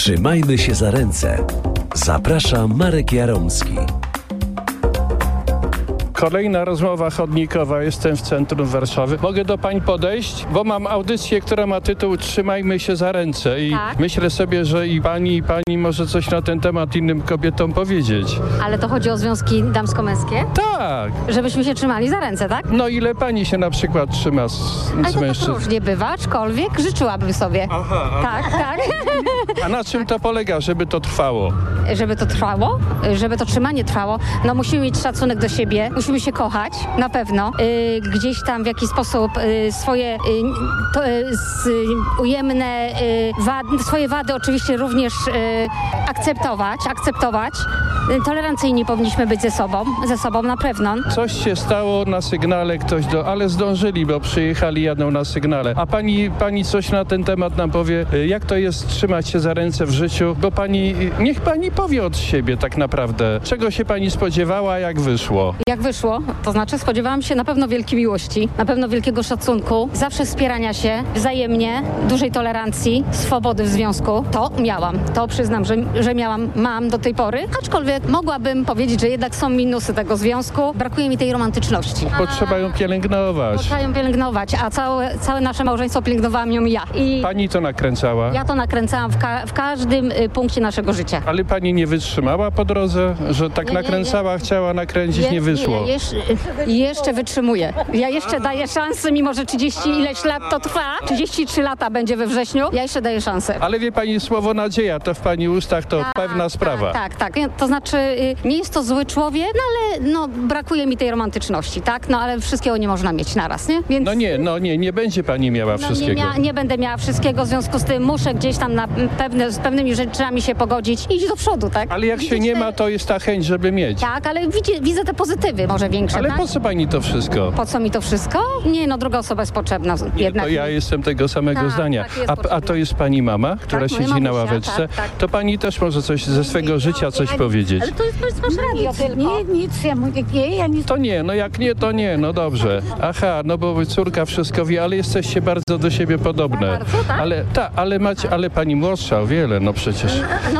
Trzymajmy się za ręce. Zaprasza Marek Jaromski. Kolejna rozmowa chodnikowa. Jestem w centrum Warszawy. Mogę do pań podejść? Bo mam audycję, która ma tytuł Trzymajmy się za ręce i myślę sobie, że i pani może coś na ten temat innym kobietom powiedzieć. Ale to chodzi o związki damsko-męskie? Tak. Żebyśmy się trzymali za ręce, tak? No ile pani się na przykład trzyma z mężczyzn? Tak różnie bywa, aczkolwiek życzyłabym sobie. Aha. Tak. A na czym to polega, żeby to trwało? Żeby to trwało, żeby to trzymanie trwało, no musimy mieć szacunek do siebie, musimy się kochać, na pewno. Gdzieś tam w jakiś sposób swoje ujemne swoje wady oczywiście również akceptować. Tolerancyjni powinniśmy być ze sobą na pewno. Coś się stało na sygnale, ale zdążyli, bo przyjechali, jadą na sygnale. A pani coś na ten temat nam powie, jak to jest trzymać się za ręce w życiu? Bo niech pani powie od siebie tak naprawdę. Czego się pani spodziewała, jak wyszło? Jak wyszło? To znaczy spodziewałam się na pewno wielkiej miłości, na pewno wielkiego szacunku, zawsze wspierania się wzajemnie, dużej tolerancji, swobody w związku. To miałam. To przyznam, że mam do tej pory, aczkolwiek mogłabym powiedzieć, że jednak są minusy tego związku. Brakuje mi tej romantyczności. Bo trzeba ją pielęgnować. Trzeba ją pielęgnować, a całe nasze małżeństwo pielęgnowałam ją ja. I pani to nakręcała? Ja to nakręcałam w każdym punkcie naszego życia. Ale pani nie wytrzymała po drodze, że tak nakręcała, chciała nakręcić, nie wyszło? Jeszcze wytrzymuję. Ja jeszcze daję szansę, mimo że 30 ileś lat to trwa. 33 lata będzie we wrześniu. Ja jeszcze daję szansę. Ale wie pani, słowo nadzieja to w pani ustach to pewna sprawa. Tak. To znaczy nie jest to zły człowiek, ale brakuje mi tej romantyczności, tak? No ale wszystkiego nie można mieć naraz, nie? Więc... nie będzie pani miała wszystkiego. Nie będę miała wszystkiego, w związku z tym muszę gdzieś tam z pewnymi rzeczami się pogodzić i iść do przodu, tak? Ale jak się nie ma, to jest ta chęć, żeby mieć. Tak, ale widzę te pozytywy, może większe. Ale tak? po co pani to wszystko? Po co mi to wszystko? Nie, druga osoba jest potrzebna jednak. To ja jestem tego samego zdania. A to jest pani mama, która siedzi na ławeczce? Tak. To pani też może coś ze swego życia powiedzieć. Ale to jest wasze radio tylko. Nic, ja mówię, ja nic. To nie, jak nie, to nie, no dobrze. Aha, bo córka wszystko wie, ale jesteście bardzo do siebie podobne. Bardzo, tak? Ale pani młodsza o wiele, no przecież.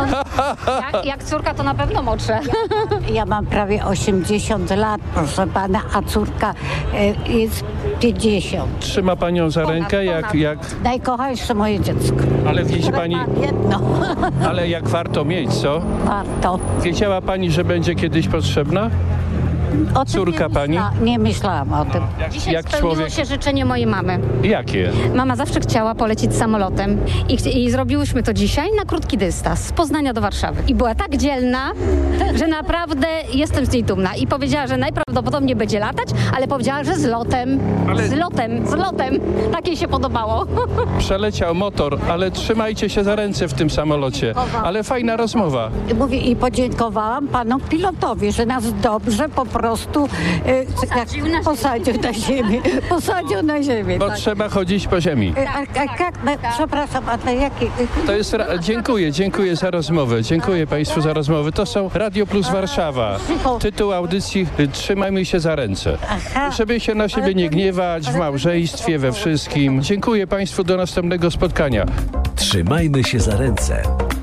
Jak córka, to na pewno młodsza. Ja mam prawie 80 lat, proszę pana, a córka jest 50. Trzyma panią za rękę, jak... Najkochańsze moje dziecko. Ale widzi pani... Jedno. Ale jak warto mieć, co? Warto. Wiedziała pani, że będzie kiedyś potrzebna? O tym Córka pani? Nie myślałam o tym. Dzisiaj spełniło się życzenie mojej mamy. Jakie? Mama zawsze chciała polecieć samolotem i zrobiłyśmy to dzisiaj na krótki dystans z Poznania do Warszawy. I była tak dzielna, że naprawdę jestem z niej dumna. I powiedziała, że najprawdopodobniej będzie latać, ale powiedziała, że z lotem. Z lotem. Tak jej się podobało. Przeleciał motor, ale trzymajcie się za ręce w tym samolocie. Ale fajna rozmowa. Mówię i podziękowałam panu pilotowi, że nas dobrze po prostu posadził na ziemię. Bo trzeba chodzić po ziemi. Przepraszam, a jakie... To jest... Dziękuję za rozmowę. Dziękuję państwu za rozmowę. To są Radio Plus Warszawa. Tytuł audycji Trzymajmy się za ręce. Żeby się na siebie nie gniewać w małżeństwie, we wszystkim. Dziękuję państwu, do następnego spotkania. Trzymajmy się za ręce.